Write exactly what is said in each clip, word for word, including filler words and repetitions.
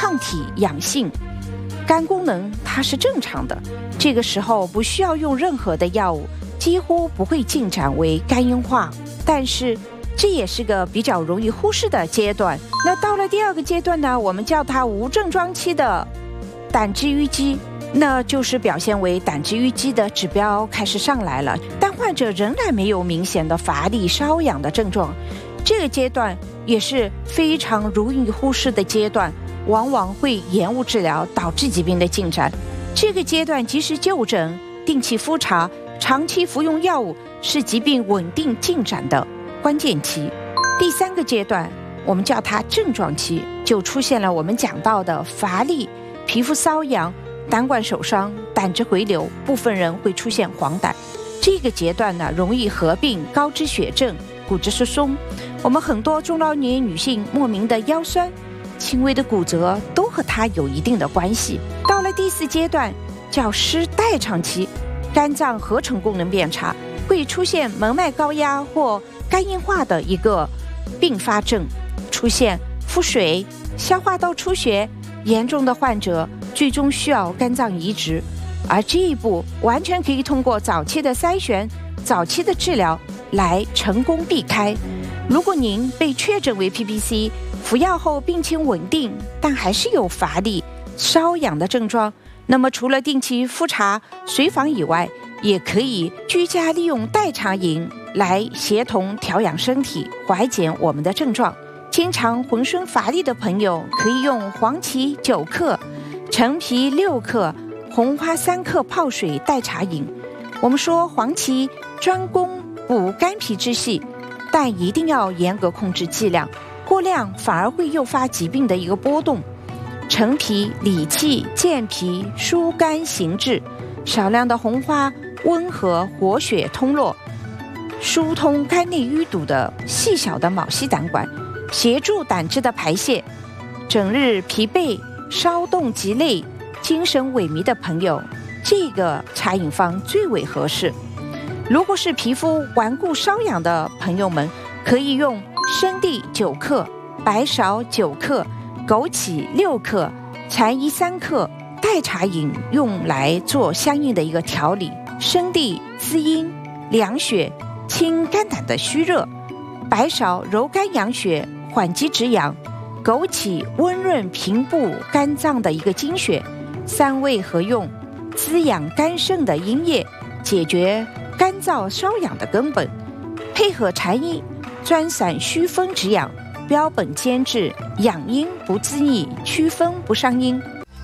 抗体阳性，肝功能它是正常的，这个时候不需要用任何的药物，几乎不会进展为肝硬化。但是这也是个比较容易忽视的阶段。那到了第二个阶段呢，我们叫它无症状期的胆汁淤积，那就是表现为胆汁淤积的指标开始上来了，但患者仍然没有明显的乏力、瘙痒的症状。这个阶段也是非常容易忽视的阶段，往往会延误治疗，导致疾病的进展。这个阶段及时就诊、定期复查、长期服用药物是疾病稳定进展的关键期。第三个阶段我们叫它症状期，就出现了我们讲到的乏力、皮肤瘙痒、胆管受伤、胆汁回流，部分人会出现黄疸。这个阶段呢，容易合并高脂血症、骨质疏松。我们很多中老年女性莫名的腰酸、轻微的骨折都和它有一定的关系。到了第四阶段叫湿代偿期，肝脏合成功能变差，会出现门脉高压或肝硬化的一个并发症，出现腹水、消化道出血，严重的患者最终需要肝脏移植。而这一步完全可以通过早期的筛选、早期的治疗来成功避开。如果您被确诊为 P P C， 服药后病情稳定，但还是有乏力、瘙痒的症状，那么除了定期复查、随访以外，也可以居家利用代偿饮来协同调养身体，缓解我们的症状。经常浑身乏力的朋友，可以用黄芪九克、陈皮六克、红花三克泡水代茶饮。我们说黄芪专攻补肝脾之气，但一定要严格控制剂量，过量反而会诱发疾病的一个波动。陈皮理气健脾，疏肝行滞；少量的红花温和活血通络，疏通肝内淤堵的细小的毛细胆管，协助胆汁的排泄。整日疲惫、稍动即累、精神萎靡的朋友，这个茶饮方最为合适。如果是皮肤顽固瘙痒的朋友们，可以用生地九克、白芍九克、枸杞六克、蝉衣三克代茶饮，用来做相应的一个调理。生地滋阴凉血，清肝胆的虚热；白芍柔肝养血，缓急止痒；枸杞温润平步肝脏的一个经血。三味合用，滋养肝肾的阴液，解决干燥瘙痒的根本。配合蝉衣，专散祛风止痒，标本兼治，养阴不自腻，祛风不伤阴。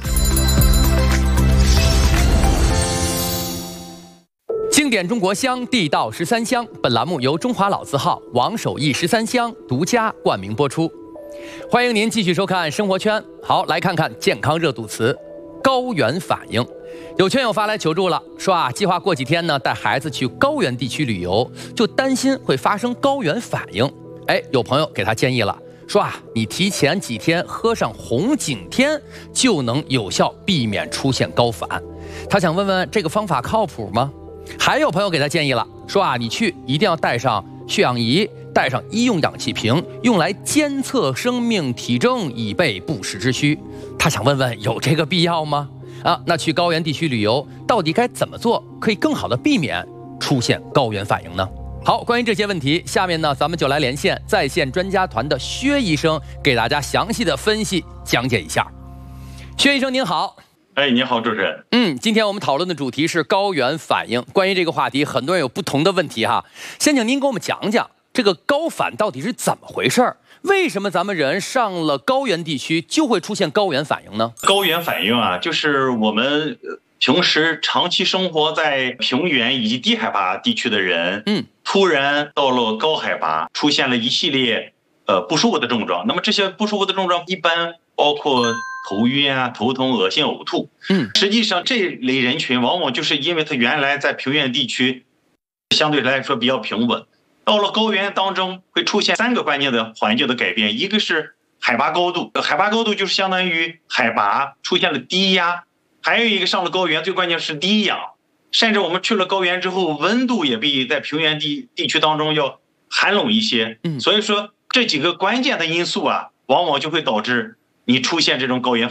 经典中国香，地道十三香。本栏目由中华老字号王守义十三香独家冠名播出。欢迎您继续收看生活圈。好，来看看健康热度词：高原反应。有圈友发来求助了，说啊，计划过几天呢带孩子去高原地区旅游，就担心会发生高原反应。哎，有朋友给他建议了，说啊，你提前几天喝上红景天，就能有效避免出现高反。他想问问这个方法靠谱吗？还有朋友给他建议了，说啊，你去一定要带上血氧仪，带上医用氧气瓶，用来监测生命体征，以备不时之需。他想问问有这个必要吗？啊，那去高原地区旅游到底该怎么做，可以更好的避免出现高原反应呢？好，关于这些问题，下面呢咱们就来连线在线专家团的薛医生，给大家详细的分析讲解一下。薛医生您好。 哎，你好，主持人。 嗯，今天我们讨论的主题是高原反应。关于这个话题，很多人有不同的问题哈。先请您给我们讲讲这个高反到底是怎么回事？为什么咱们人上了高原地区就会出现高原反应呢？ 高原反应啊，就是我们平时长期生活在平原以及低海拔地区的人，嗯，突然到了高海拔，出现了一系列呃不舒服的症状。那么这些不舒服的症状一般包括头晕啊、头痛、恶心、呕吐。嗯，实际上这类人群往往就是因为他原来在平原地区相对来说比较平稳，到了高原当中会出现三个关键的环境的改变，一个是海拔高度，海拔高度就是相当于海拔出现了低压，还有一个上了高原最关键是低氧，甚至我们去了高原之后温度也比在平原地地区当中要寒冷一些。嗯，所以说这几个关键的因素啊，往往就会导致你出现这种高原